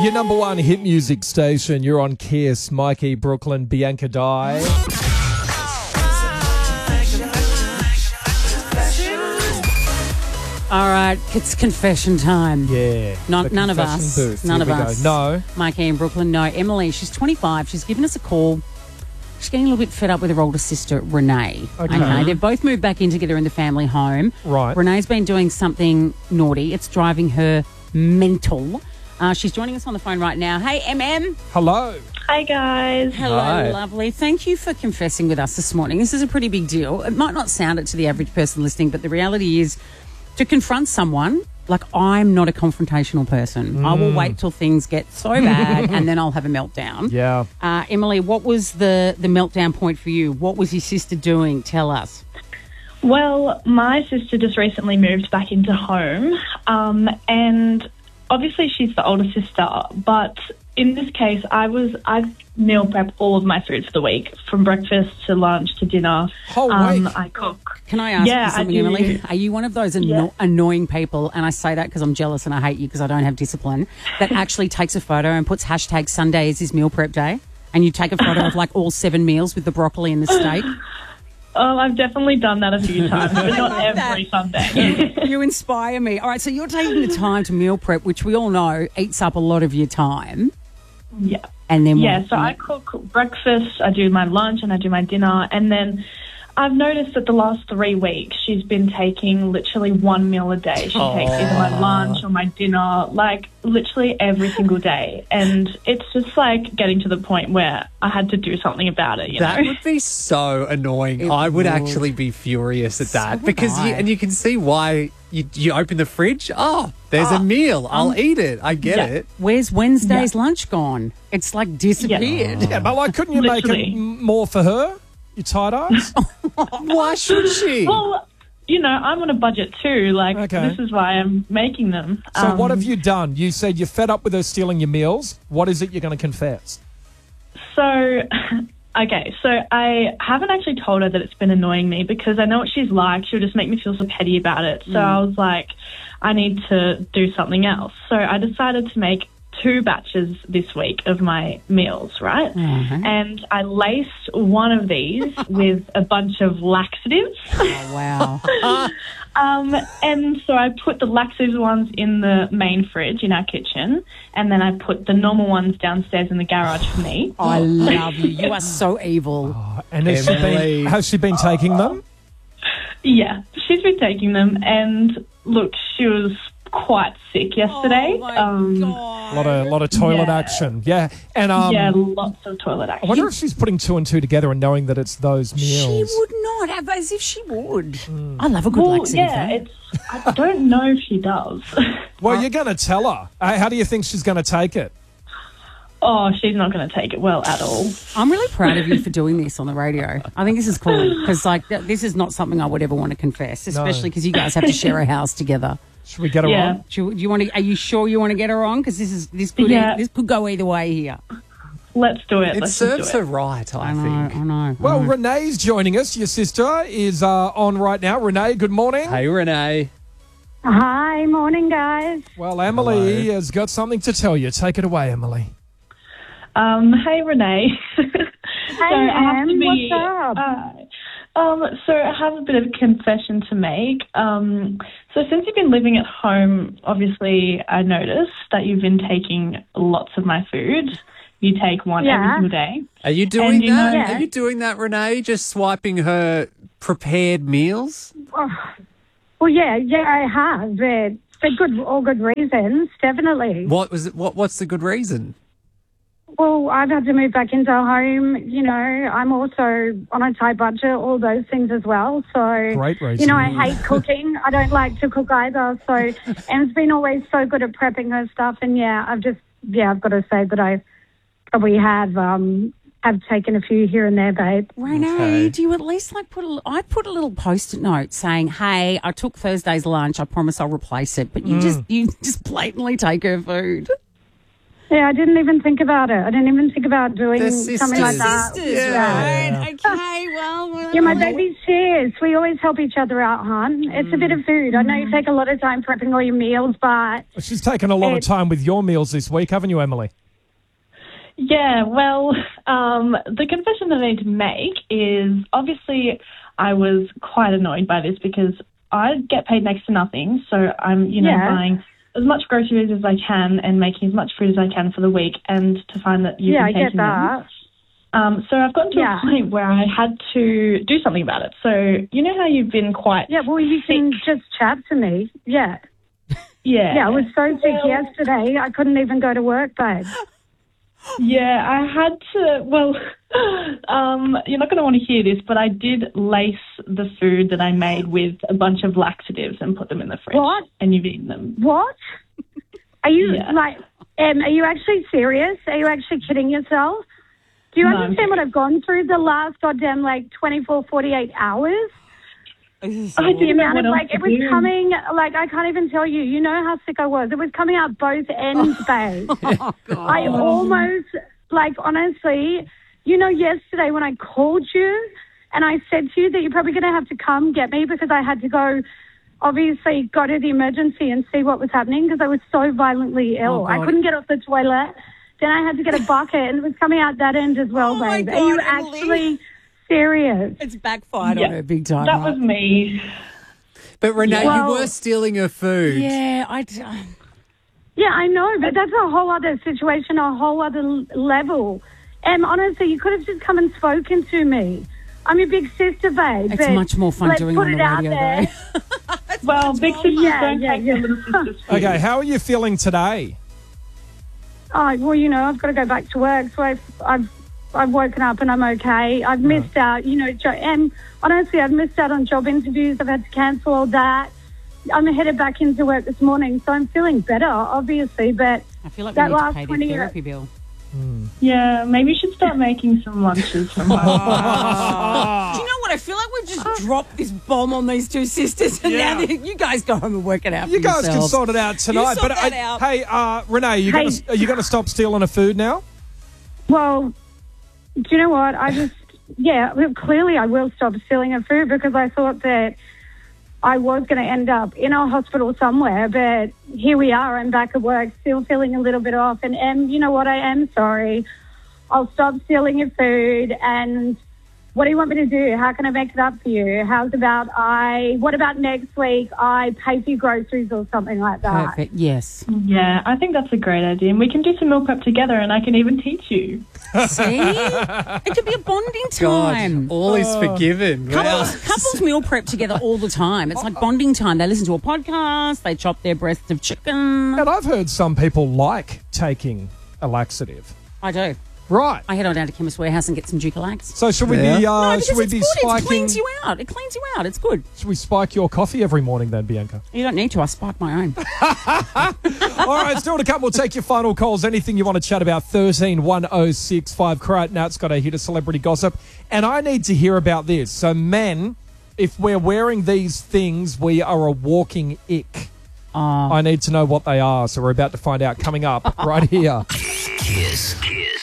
Your number one hit music station. You're on Kiss. Mikey, Brooklyn, Bianca Dye. All right, it's confession time. Yeah. None of us. Booth. None Here of we us. go. No. Mikey in Brooklyn, no. Emily, she's 25. She's given us a call. She's getting a little bit fed up with her older sister, Renee. Okay. They've both moved back in together in the family home. Right. Renee's been doing something naughty. It's driving her mental. She's joining us on the phone right now. Hey, MM. Hello. Hi, guys. Hello, Hi. lovely. Thank you for confessing with us this morning. This is a pretty big deal. It might not sound it to the average person listening, but the reality is to confront someone, like I'm not a confrontational person. I will wait till things get so bad and then I'll have a meltdown. Yeah. Emily, what was the meltdown point for you? What was your sister doing? Tell us. Well, my sister just recently moved back into home, and obviously she's the older sister, but in this case, I've meal prep all of my food for the week, from breakfast to lunch to dinner. Whole week? I cook. Can I ask Yeah, you something, I do. Emily? Are you one of those annoying people, and I say that because I'm jealous and I hate you because I don't have discipline, that actually takes a photo and puts hashtag Sunday is his meal prep day, and you take a photo of like all 7 meals with the broccoli and the steak? I've definitely done that a few times, but not every Sunday. You inspire me. All right, so you're taking the time to meal prep, which we all know eats up a lot of your time. Yeah. And then Yeah, so I cook breakfast, I do my lunch, and I do my dinner. And then I've noticed that the last 3 weeks she's been taking literally 1 meal a day. She takes either my lunch or my dinner, like literally every single day. And it's just like getting to the point where I had to do something about it, you That know? would be so annoying. It I would would. actually be furious at that would because I. you can see why you open the fridge. Oh, there's a meal. I'll eat it. I get Yeah. it. where's Wednesday's lunch gone? It's like disappeared. Yeah, but like, couldn't you make Literally. it more for her? You tight ass? Why should she? Well, you know, I'm on a budget too. Like, Okay. this is why I'm making them. So what have you done? You said you're fed up with her stealing your meals. What is it you're going to confess? So, okay, so I haven't actually told her that it's been annoying me because I know what she's like. She'll just make me feel so petty about it. So I was like, I need to do something else. So I decided to make 2 batches this week of my meals, right? And I laced one of these with a bunch of laxatives. Oh, wow. And so I put the laxatives ones in the main fridge in our kitchen, and then I put the normal ones downstairs in the garage for me. I love you. You are so evil. And Emily. has she been taking them? Yeah, she's been taking them, and look, she was quite sick yesterday. Oh, my God. A lot of toilet Yeah. action. Yeah. And Yeah, lots of toilet I action. wonder if she's putting 2 and 2 together and knowing that it's those She meals. would not have, as if she would. I love a good Well, laxative. yeah, I don't know if she does. Well, you're going to tell her. How do you think she's going to take it? Oh, she's not going to take it well at all. I'm really proud of you for doing this on the radio. I think this is cool because, like, this is not something I would ever want to confess, especially because you guys have to share a house together. Should we get her Yeah. on? Do you want to? Are you sure you want to get her on? Because this could Yeah. this could go either way here. Let's do it. It Let's serves just do her it. right, I I think. know. Well, Renee's joining us. Your sister is on right now. Renee, good morning. Hey, Renee. Hi, morning, guys. Well, Emily has got something to tell you. Take it away, Emily. Hey, Renee. Hey, Em, what's up? So I have a bit of a confession to make. So since you've been living at home, obviously I noticed that you've been taking lots of my food. You take one every Yeah. single day. Are you doing And you that? know- Yeah. Are you doing that, Renee? Just swiping her prepared meals? Well, yeah, I have. For all good reasons, definitely. What was it? What's the good reason? Well, I've had to move back into a home. You know, I'm also on a tight budget, all those things as well. So, Great reason. you know, I hate cooking. I don't like to cook either. So, Em's been always so good at prepping her stuff. And yeah, I've got to say that I probably have taken a few here and there, babe. Renee, Okay. do you at least like I'd put a little post-it note saying, "Hey, I took Thursday's lunch. I promise I'll replace it." But you just blatantly take her food. Yeah, I didn't even think about it. I didn't even think about doing They're something like that. Sisters, right? Okay, well. Yeah, my baby's cheers. We always help each other out, hon. It's a bit of food. I know you take a lot of time prepping all your meals, but She's taken a lot of time with your meals this week, haven't you, Emily? Yeah, well, the confession that I need to make is obviously I was quite annoyed by this because I get paid next to nothing. So I'm, buying as much groceries as I can and making as much food as I can for the week, and to find that you've been taking I get that. them. So I've gotten to a point where I had to do something about it. So you know how you've been quite you can just chat to me. Yeah. Yeah, I was so sick yesterday. I couldn't even go to work, babe. Yeah, I had to, you're not going to want to hear this, but I did lace the food that I made with a bunch of laxatives and put them in the fridge. What? And you've eaten them. What? Are you, are you actually serious? Are you actually kidding yourself? Do you understand what I've gone through the last goddamn, 24, 48 hours? I didn't know what else it was coming, I can't even tell you. You know how sick I was. It was coming out both ends, babe. Oh, God. I almost, honestly, yesterday when I called you and I said to you that you're probably going to have to come get me because I had to go to the emergency and see what was happening because I was so violently ill. I couldn't get off the toilet. Then I had to get a bucket and it was coming out that end as well, babe. God, are you Emily. actually serious? It's backfired on her big time. That was me. But Renee, you were stealing her food. Yeah, Yeah, I know, but that's a whole other situation, a whole other level. And honestly, you could have just come and spoken to me. I'm your big sister, babe. It's much more fun doing it on the radio, though. Well, big sisters don't take their little sisters' food. Okay, how are you feeling today? Oh, well, I've got to go back to work, so I've woken up and I'm okay. I've missed out, and honestly, I've missed out on job interviews. I've had to cancel all that. I'm headed back into work this morning, so I'm feeling better, obviously, but I feel like that we need to last pay 20 the therapy bill. Yeah, maybe you should start making some lunches from home. Do you know what? I feel like we've just dropped this bomb on these two sisters, and now you guys go home and work it out for You guys can yourselves. sort it out tonight. sort that out. Hey, Renee, are you going to stop stealing her food now? Well, do you know what? Clearly I will stop stealing her food because I thought that I was going to end up in a hospital somewhere, but here we are. I'm back at work, still feeling a little bit off. And you know what? I am sorry. I'll stop stealing your food. And what do you want me to do? How can I make it up for you? What about next week? I pay for your groceries or something like that. Perfect. Yes. Yeah, I think that's a great idea. And we can do some meal prep together and I can even teach you. See? It could be a bonding time. God, all is forgiven. Wow. Couples meal prep together all the time. It's like bonding time. They listen to a podcast. They chop their breasts of chicken. And I've heard some people like taking a laxative. I do. Right. I head on down to Chemist Warehouse and get some Ducalax. So should we Yeah. be No, because should we it's be good. It spiking? cleans you out. It cleans you out. It's good. Should we spike your coffee every morning then, Bianca? You don't need to. I spike my own. All right, still to come. We'll take your final calls. Anything you want to chat about, 13 1065. Right now, it's got a hit of celebrity gossip. And I need to hear about this. So, men, if we're wearing these things, we are a walking ick. I need to know what they are. So we're about to find out coming up right here. Kiss.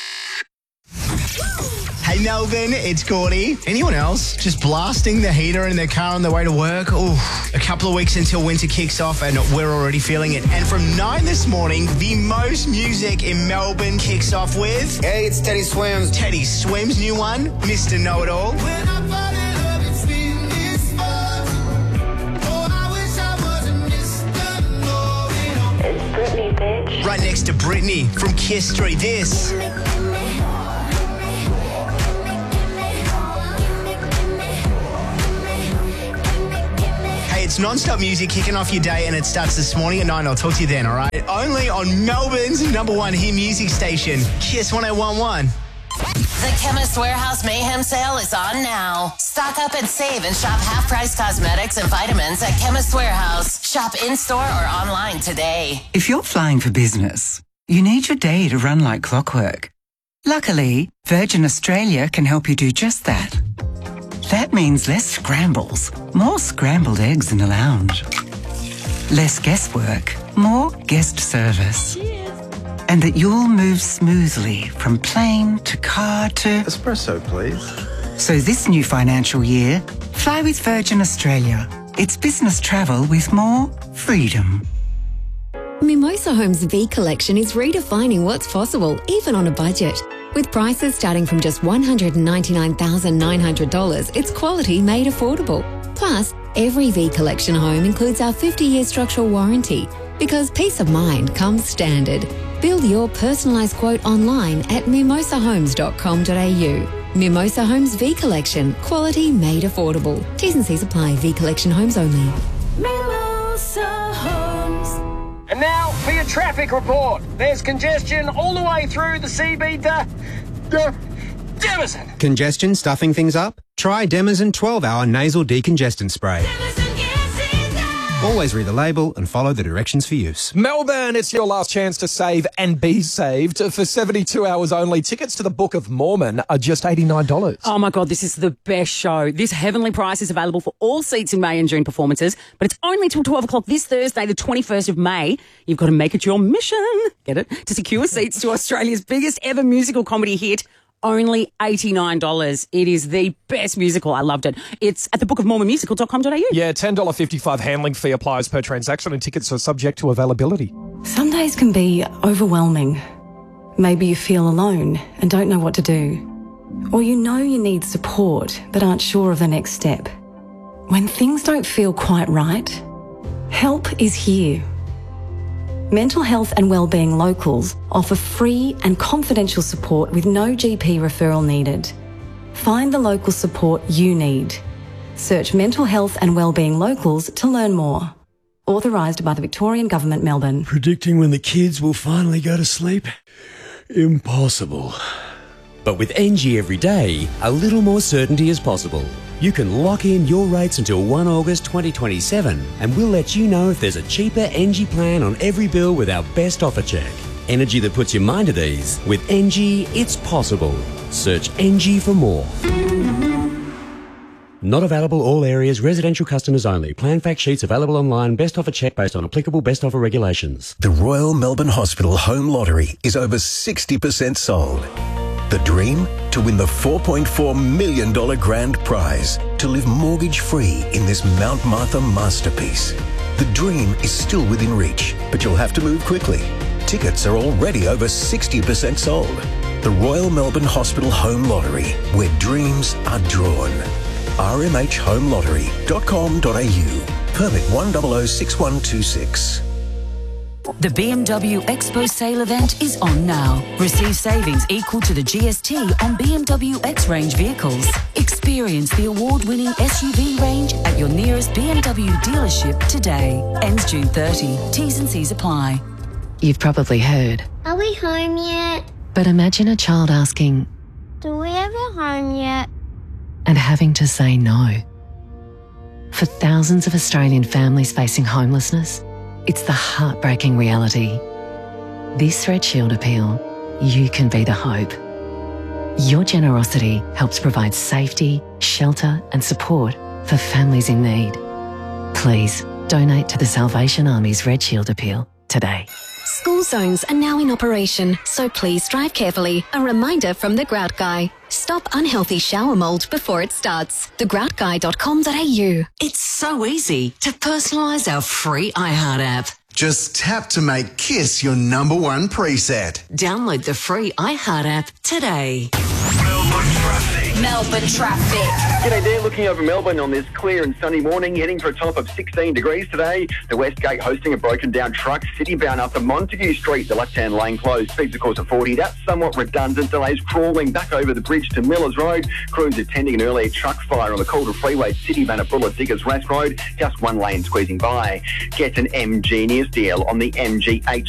Hey Melbourne, it's Gordy. Anyone else just blasting the heater in their car on their way to work? Ooh, a couple of weeks until winter kicks off and we're already feeling it. And from 9 this morning, the most music in Melbourne kicks off with... Hey, it's Teddy Swims. Teddy Swims' new one, Mr. Know-It-All. It's Britney, bitch. Right next to Britney from Kiss Street, this... It's non-stop music kicking off your day and it starts this morning at 9. I'll talk to you then, all right? Only on Melbourne's #1 hit music station, Kiss 101.1. The Chemist Warehouse Mayhem Sale is on now. Stock up and save and shop half-price cosmetics and vitamins at Chemist Warehouse. Shop in-store or online today. If you're flying for business, you need your day to run like clockwork. Luckily, Virgin Australia can help you do just that. That means less scrambles, more scrambled eggs in the lounge. Less guesswork, more guest service. and that you'll move smoothly from plane to car to... Espresso, please. So this new financial year, fly with Virgin Australia. It's business travel with more freedom. Mimosa Homes V Collection is redefining what's possible, even on a budget. With prices starting from just $199,900, it's quality made affordable. Plus, every V Collection home includes our 50-year structural warranty, because peace of mind comes standard. Build your personalised quote online at mimosahomes.com.au. Mimosa Homes V Collection. Quality made affordable. T's and C's apply. V Collection homes only. Mimosa Homes. And now for your traffic report. There's congestion all the way through the CB Demison. Congestion stuffing things up? Try Demison 12-hour nasal decongestant spray. Always read the label and follow the directions for use. Melbourne, it's your last chance to save and be saved. For 72 hours only, tickets to the Book of Mormon are just $89. Oh my God, this is the best show. This heavenly price is available for all seats in May and June performances, but it's only till 12 o'clock this Thursday, the 21st of May. You've got to make it your mission, get it, to secure seats to Australia's biggest ever musical comedy hit. Only $89. It is the best musical. I loved it. It's at thebookofmormonmusical.com.au. Yeah, $10.55 handling fee applies per transaction and tickets are subject to availability. Some days can be overwhelming. Maybe you feel alone and don't know what to do. Or you know you need support but aren't sure of the next step. When things don't feel quite right, help is here. Mental Health and Wellbeing Locals offer free and confidential support with no GP referral needed. Find the local support you need. Search Mental Health and Wellbeing Locals to learn more. Authorised by the Victorian Government, Melbourne. Predicting when the kids will finally go to sleep? Impossible. But with NG every day, a little more certainty is possible. You can lock in your rates until 1 August 2027 and we'll let you know if there's a cheaper NG plan on every bill with our best offer check. Energy that puts your mind at ease. With NG, it's possible. Search NG for more. Not available all areas, residential customers only. Plan fact sheets available online. Best offer check based on applicable best offer regulations. The Royal Melbourne Hospital Home Lottery is over 60% sold. The dream? To win the $4.4 million grand prize. To live mortgage-free in this Mount Martha masterpiece. The dream is still within reach, but you'll have to move quickly. Tickets are already over 60% sold. The Royal Melbourne Hospital Home Lottery, where dreams are drawn. rmhhomelottery.com.au. Permit 1006126. The BMW Expo sale event is on now. Receive savings equal to the GST on BMW X-Range vehicles. Experience the award-winning SUV range at your nearest BMW dealership today. Ends June 30. T's and C's apply. You've probably heard. Are we home yet? But imagine a child asking, Do we have a home yet? and having to say no. For thousands of Australian families facing homelessness, it's the heartbreaking reality. This Red Shield appeal, you can be the hope. Your generosity helps provide safety, shelter and support for families in need. Please donate to the Salvation Army's Red Shield appeal today. School zones are now in operation, so please drive carefully. A reminder from The Grout Guy. Stop unhealthy shower mould before it starts. thegroutguy.com.au. It's so easy to personalise our free iHeart app. Just tap to make Kiss your #1 preset. Download the free iHeart app today. Melbourne traffic. G'day there, looking over Melbourne on this clear and sunny morning, heading for a top of 16 degrees today. The West Gate hosting a broken down truck, city-bound up to Montague Street, the left-hand lane closed. Speeds, of course, at 40. That's somewhat redundant. Delays crawling back over the bridge to Millers Road. Crews attending an earlier truck fire on the Calder Freeway, city-bound at Bullet Diggers Rask Road. Just one lane squeezing by. Get an M Genius deal on the MG8